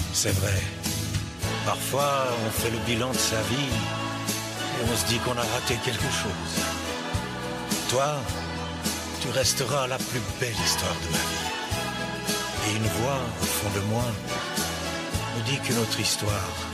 C'est vrai. Parfois, on fait le bilan de sa vie et on se dit qu'on a raté quelque chose. Toi, tu resteras la plus belle histoire de ma vie. Et une voix, au fond de moi, me dit que notre histoire